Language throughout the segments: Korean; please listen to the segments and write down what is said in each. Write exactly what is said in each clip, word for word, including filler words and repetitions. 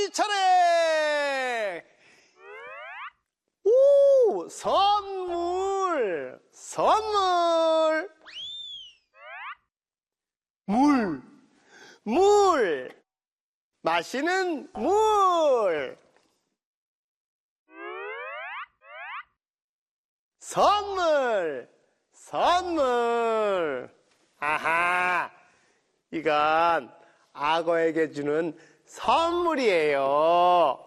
아고의 차례. 오, 선물, 선물. 물, 물. 마시는 물. 선물, 선물. 아하, 이건 악어에게 주는 선물이에요.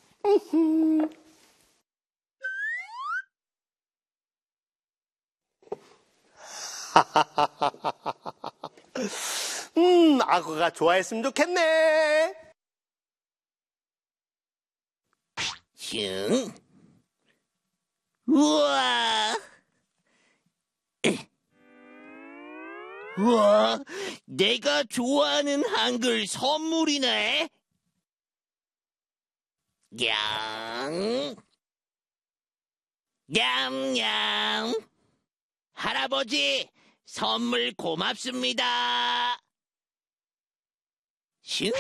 음, 악어가 좋아했으면 좋겠네. 슝. 우와. 우와, 내가 좋아하는 한글 선물이네. 냥. 냠냠. 할아버지, 선물 고맙습니다. 슝.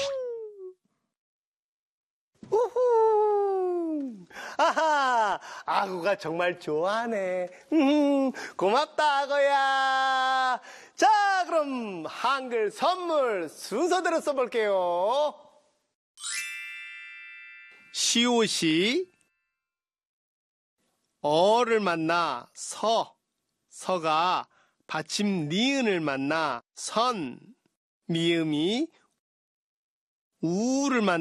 우후. 아하, 악어가 정말 좋아하네. 음, 고맙다, 악어야. 자, 그럼 한글 선물 순서대로 써볼게요. 시옷이 어를 만나 서, 서가 받침 니은을 만나 선, 미음이 우를 만나